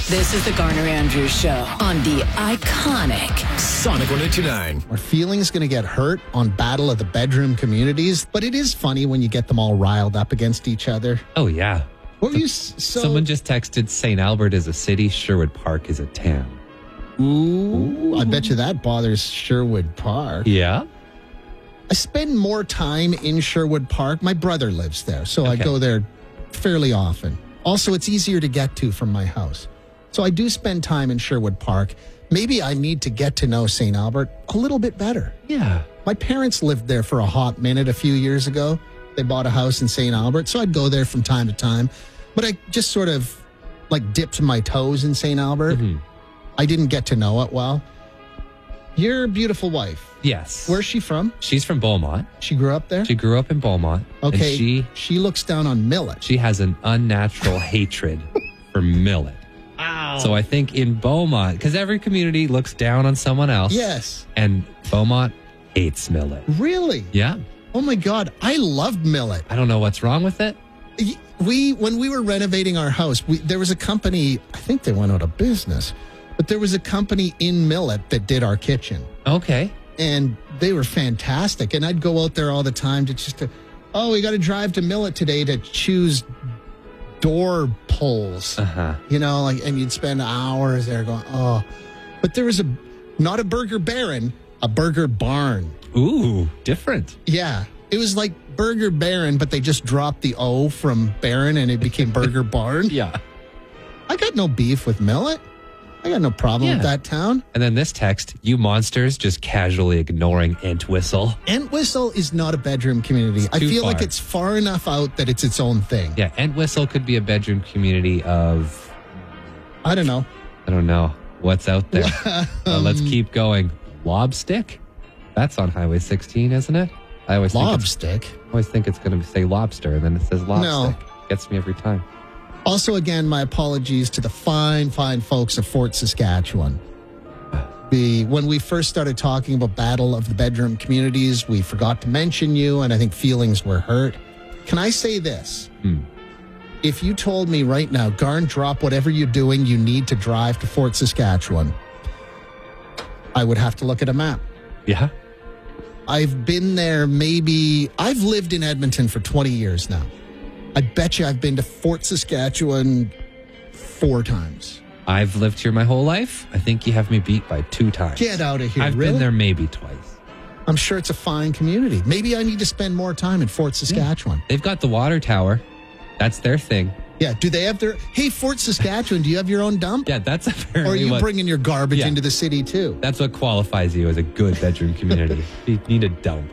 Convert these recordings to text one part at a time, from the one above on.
This is the Garner Andrews Show on the iconic Sonic 102.9. Our feelings going to get hurt on Battle of the Bedroom Communities, but it is funny when you get them all riled up against each other. Oh, yeah. What were you Someone just texted St. Albert is a city, Sherwood Park is a town. Ooh, I bet you that bothers Sherwood Park. Yeah? I spend more time in Sherwood Park. My brother lives there, so I Okay. go there fairly often. Also, it's easier to get to from my house. So I do spend time in Sherwood Park. Maybe I need to get to know St. Albert a little bit better. Yeah. My parents lived there for a hot minute a few years ago. They bought a house in St. Albert, so I'd go there from time to time. But I just sort of like dipped my toes in St. Albert. Mm-hmm. I didn't get to know it well. Your beautiful wife, Yes. where's she from? She's from Beaumont. She grew up there? She grew up in Beaumont. Okay, And she looks down on millet. she has an unnatural hatred for millet. Ow. So I think in Beaumont, because every community looks down on someone else. Yes. And Beaumont hates millet. Really? Yeah. Oh my God, I loved millet. I don't know what's wrong with it. When we were renovating our house, there was a company, I think they went out of business, but there was a company in Millet that did our kitchen. Okay. And they were fantastic. And I'd go out there all the time we got to drive to Millet today to choose door pulls. Uh-huh. And you'd spend hours there going, oh. But there was not a Burger Baron, a Burger Barn. Ooh, different. Yeah. It was like Burger Baron, but they just dropped the O from Baron and it became Burger Barn. Yeah. I got no beef with Millet. I got no problem with that town. And then this text, you monsters just casually ignoring Entwistle. Entwistle is not a bedroom community. I too feel far. like it's far enough out that it's its own thing. Yeah, Entwistle could be a bedroom community of, I don't know. I don't know, what's out there. Let's keep going. Lobstick? That's on Highway 16, isn't it? I always Lobstick. think it's going to say lobster, and then it says lobstick. No. Gets me every time. Also, again, my apologies to the fine, fine folks of Fort Saskatchewan. When we first started talking about Battle of the Bedroom Communities, we forgot to mention you, and I think feelings were hurt. Can I say this? If you told me right now, Garn, drop whatever you're doing, you need to drive to Fort Saskatchewan, I would have to look at a map. Yeah? I've been there I've lived in Edmonton for 20 years now. I bet you I've been to Fort Saskatchewan 4 times. I've lived here my whole life. I think you have me beat by 2 times. Get out of here, I've really? been there maybe twice. I'm sure it's a fine community. Maybe I need to spend more time in Fort Saskatchewan. They've got the water tower. That's their thing. Yeah, do they have hey, Fort Saskatchewan, do you have your own dump? Yeah, that's apparently Or are you what, bringing your garbage Yeah. into the city too? that's what qualifies you as a good bedroom community. You need a dump.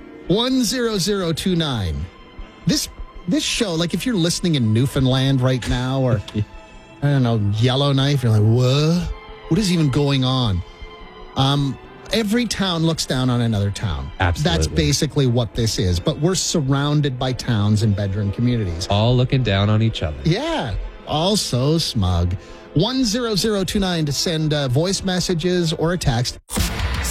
10029. This show, like if you're listening in Newfoundland right now or, I don't know, Yellowknife, you're like, what? What is even going on? Every town looks down on another town. Absolutely. That's basically what this is. But we're surrounded by towns and bedroom communities. All looking down on each other. Yeah, all so smug. 10029 to send voice messages or a text.